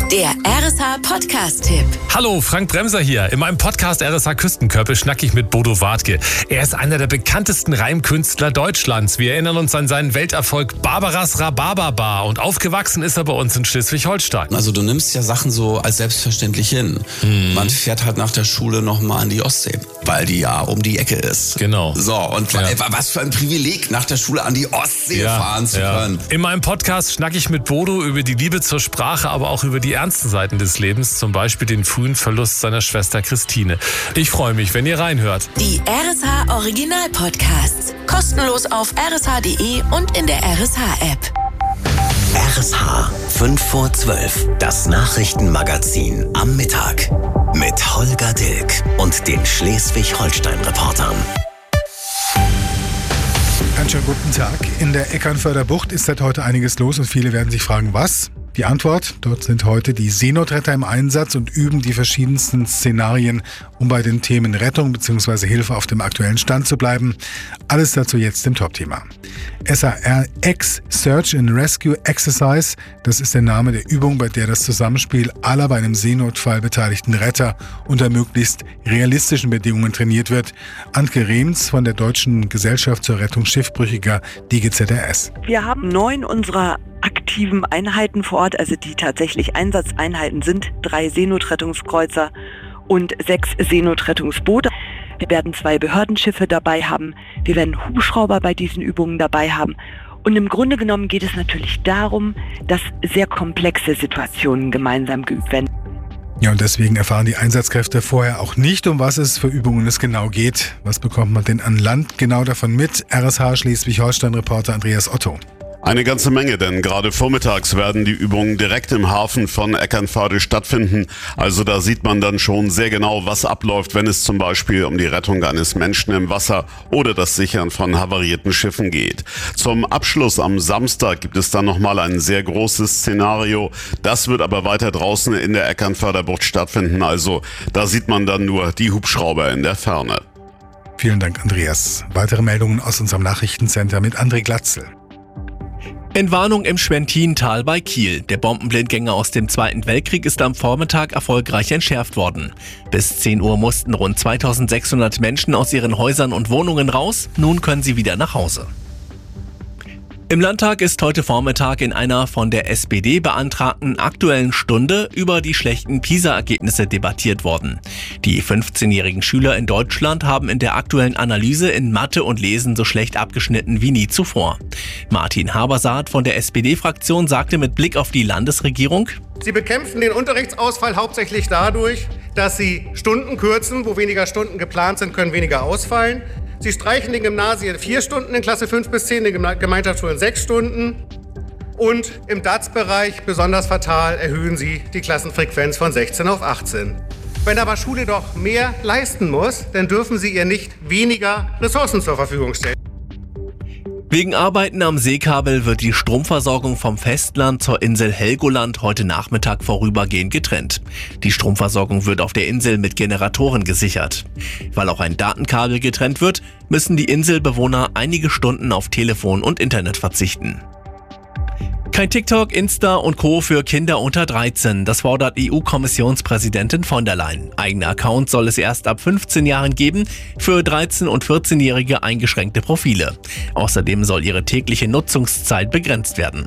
Der RSH-Podcast-Tipp. Hallo, Frank Bremser hier. In meinem Podcast RSH Küstenkörper schnack ich mit Bodo Wartke. Er ist einer der bekanntesten Reimkünstler Deutschlands. Wir erinnern uns an seinen Welterfolg Barbaras Rhabarberbar und aufgewachsen ist er bei uns in Schleswig-Holstein. Also du nimmst ja Sachen so als selbstverständlich hin. Man fährt halt nach der Schule nochmal an die Ostsee, weil die ja um die Ecke ist. Genau. So, und was für ein Privileg, nach der Schule an die Ostsee fahren zu können. In meinem Podcast schnack ich mit Bodo über die Liebe zur Sprache, aber auch über die ernsten Seiten des Lebens, zum Beispiel den frühen Verlust seiner Schwester Christine. Ich freue mich, wenn ihr reinhört. Die RSH Original Podcasts. Kostenlos auf rsh.de und in der RSH-App. RSH 5 vor 12, das Nachrichtenmagazin am Mittag mit Holger Dilk und den Schleswig-Holstein-Reportern. Einen schönen guten Tag. In der Eckernförder Bucht ist seit heute einiges los und viele werden sich fragen, was? Die Antwort, dort sind heute die Seenotretter im Einsatz und üben die verschiedensten Szenarien, um bei den Themen Rettung bzw. Hilfe auf dem aktuellen Stand zu bleiben. Alles dazu jetzt im Top-Thema. SARX Search and Rescue Exercise, das ist der Name der Übung, bei der das Zusammenspiel aller bei einem Seenotfall beteiligten Retter unter möglichst realistischen Bedingungen trainiert wird. Antke Rehms von der Deutschen Gesellschaft zur Rettung Schiffbrüchiger, DGZRS. Wir haben 9 unserer aktiven Einheiten vor Ort, also die tatsächlich Einsatzeinheiten sind, 3 Seenotrettungskreuzer und 6 Seenotrettungsboote. Wir werden 2 Behördenschiffe dabei haben, wir werden Hubschrauber bei diesen Übungen dabei haben. Und im Grunde genommen geht es natürlich darum, dass sehr komplexe Situationen gemeinsam geübt werden. Ja, und deswegen erfahren die Einsatzkräfte vorher auch nicht, um was es für Übungen es genau geht. Was bekommt man denn an Land genau davon mit? RSH Schleswig-Holstein-Reporter Andreas Otto. Eine ganze Menge, denn gerade vormittags werden die Übungen direkt im Hafen von Eckernförde stattfinden. Also da sieht man dann schon sehr genau, was abläuft, wenn es zum Beispiel um die Rettung eines Menschen im Wasser oder das Sichern von havarierten Schiffen geht. Zum Abschluss am Samstag gibt es dann nochmal ein sehr großes Szenario. Das wird aber weiter draußen in der Eckernförder Bucht stattfinden. Also da sieht man dann nur die Hubschrauber in der Ferne. Vielen Dank, Andreas. Weitere Meldungen aus unserem Nachrichtencenter mit André Glatzel. Entwarnung im Schwentintal bei Kiel. Der Bombenblindgänger aus dem Zweiten Weltkrieg ist am Vormittag erfolgreich entschärft worden. Bis 10 Uhr mussten rund 2600 Menschen aus ihren Häusern und Wohnungen raus. Nun können sie wieder nach Hause. Im Landtag ist heute Vormittag in einer von der SPD beantragten Aktuellen Stunde über die schlechten PISA-Ergebnisse debattiert worden. Die 15-jährigen Schüler in Deutschland haben in der aktuellen Analyse in Mathe und Lesen so schlecht abgeschnitten wie nie zuvor. Martin Habersaat von der SPD-Fraktion sagte mit Blick auf die Landesregierung: Sie bekämpfen den Unterrichtsausfall hauptsächlich dadurch, dass Sie Stunden kürzen. Wo weniger Stunden geplant sind, können weniger ausfallen. Sie streichen den Gymnasien 4 Stunden in Klasse 5 bis 10, den Gemeinschaftsschulen 6 Stunden. Und im DATS-Bereich, besonders fatal, erhöhen Sie die Klassenfrequenz von 16 auf 18. Wenn aber Schule doch mehr leisten muss, dann dürfen Sie ihr nicht weniger Ressourcen zur Verfügung stellen. Wegen Arbeiten am Seekabel wird die Stromversorgung vom Festland zur Insel Helgoland heute Nachmittag vorübergehend getrennt. Die Stromversorgung wird auf der Insel mit Generatoren gesichert. Weil auch ein Datenkabel getrennt wird, müssen die Inselbewohner einige Stunden auf Telefon und Internet verzichten. Kein TikTok, Insta und Co. für Kinder unter 13. Das fordert EU-Kommissionspräsidentin von der Leyen. Eigene Accounts soll es erst ab 15 Jahren geben, für 13- und 14-Jährige eingeschränkte Profile. Außerdem soll ihre tägliche Nutzungszeit begrenzt werden.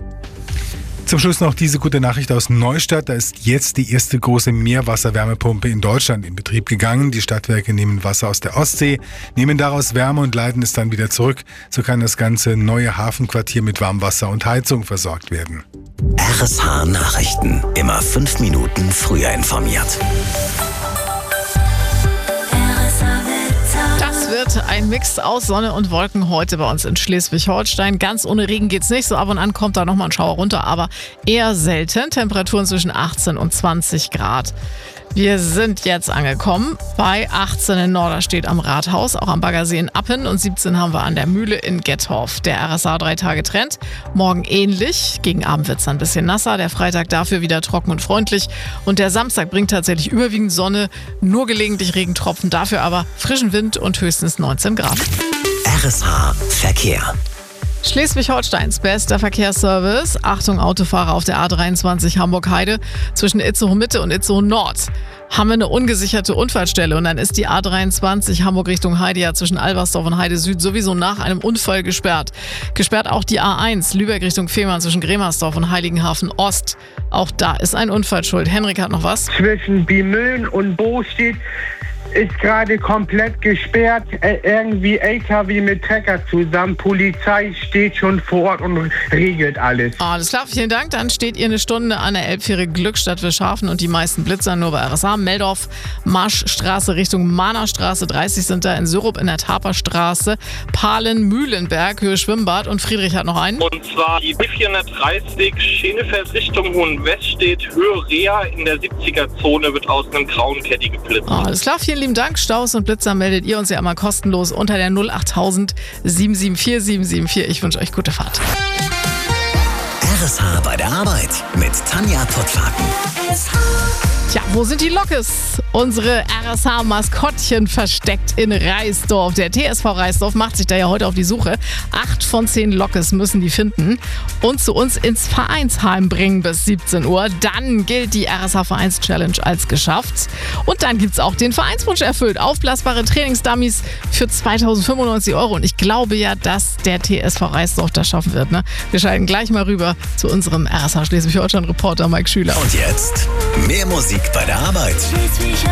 Zum Schluss noch diese gute Nachricht aus Neustadt. Da ist jetzt die erste große Meerwasserwärmepumpe in Deutschland in Betrieb gegangen. Die Stadtwerke nehmen Wasser aus der Ostsee, nehmen daraus Wärme und leiten es dann wieder zurück. So kann das ganze neue Hafenquartier mit Warmwasser und Heizung versorgt werden. RSH Nachrichten. Immer 5 Minuten früher informiert. Das wird ein Mix aus Sonne und Wolken heute bei uns in Schleswig-Holstein. Ganz ohne Regen geht's nicht. So ab und an kommt da nochmal ein Schauer runter, aber eher selten. Temperaturen zwischen 18 und 20 Grad. Wir sind jetzt angekommen bei 18 in Norderstedt am Rathaus, auch am Baggersee in Appen, und 17 haben wir an der Mühle in Gettorf. Der RSA 3 Tage Trend. Morgen ähnlich. Gegen Abend wird es ein bisschen nasser. Der Freitag dafür wieder trocken und freundlich. Und der Samstag bringt tatsächlich überwiegend Sonne, nur gelegentlich Regentropfen, dafür aber frischen Wind und höchstens 19 Grad. RSH Verkehr. Schleswig-Holsteins bester Verkehrsservice. Achtung, Autofahrer auf der A23 Hamburg-Heide zwischen Itzehoe-Mitte und Itzehoe-Nord. Haben wir eine ungesicherte Unfallstelle und dann ist die A23 Hamburg Richtung Heide ja zwischen Albersdorf und Heide Süd sowieso nach einem Unfall gesperrt. Gesperrt auch die A1 Lübeck Richtung Fehmarn zwischen Gremersdorf und Heiligenhafen Ost. Auch da ist ein Unfall schuld. Henrik hat noch was. Zwischen Bimühlen und Bostedt ist gerade komplett gesperrt. Irgendwie LKW mit Trecker zusammen. Polizei steht schon vor Ort und regelt alles. Alles klar, vielen Dank. Dann steht ihr eine Stunde an der Elbfähre Glückstadt Wilshafen und die meisten Blitzer nur bei RSA. Meldorf, Marschstraße Richtung Mahnerstraße 30 sind da in Syrup in der Taperstraße. Pahlen, Mühlenberg, Höhe Schwimmbad und Friedrich hat noch einen. Und zwar die B430 Schenefeld Richtung Hohenwest steht Höhe Rea in der 70er-Zone, wird aus einem grauen Caddy geblitzt. Alles klar, vielen lieben Dank. Staus und Blitzer meldet ihr uns ja immer kostenlos unter der 08000 774 774. Ich wünsche euch gute Fahrt. RSH bei der Arbeit mit Tanja Pottlaken. Tja, wo sind die Lockes? Unsere RSH-Maskottchen versteckt in Reisdorf. Der TSV Reisdorf macht sich da ja heute auf die Suche. 8 von 10 Lockes müssen die finden und zu uns ins Vereinsheim bringen bis 17 Uhr. Dann gilt die RSH-Vereins-Challenge als geschafft. Und dann gibt es auch den Vereinswunsch erfüllt. Aufblasbare Trainingsdummies für 2.095 €. Und ich glaube ja, dass der TSV Reisdorf das schaffen wird. Ne? Wir schalten gleich mal rüber zu unserem RSH Schleswig-Holstein-Reporter Mike Schüler. Und jetzt mehr Musik bei der Arbeit.